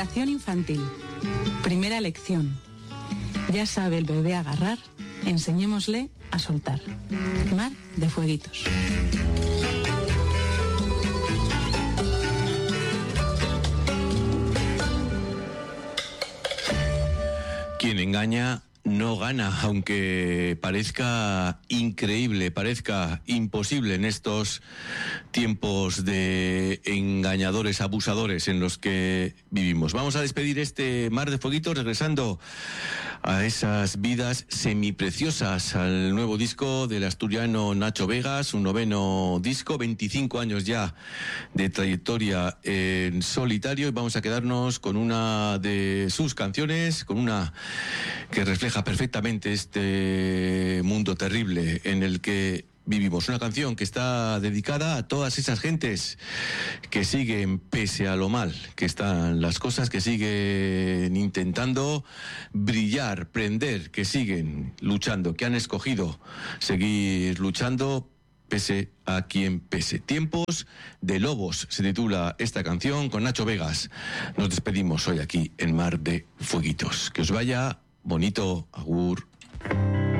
Educación infantil. Primera lección. Ya sabe el bebé agarrar, enseñémosle a soltar. Mar de Fueguitos. Quien engaña no gana, aunque parezca increíble, parezca imposible en estos tiempos de engañadores, abusadores en los que vivimos. Vamos a despedir este Mar de Fueguitos regresando a esas vidas semipreciosas, al nuevo disco del asturiano Nacho Vegas, un 9º disco, 25 años ya de trayectoria en solitario, y vamos a quedarnos con una de sus canciones, con una que refleja perfectamente este mundo terrible en el que vivimos. Una canción que está dedicada a todas esas gentes que siguen, pese a lo mal que están las cosas, que siguen intentando brillar, prender, que siguen luchando, que han escogido seguir luchando pese a quien pese. Tiempos de Lobos se titula esta canción, con Nacho Vegas. Nos despedimos hoy aquí en Mar de Fueguitos. Que os vaya bonito. Agur.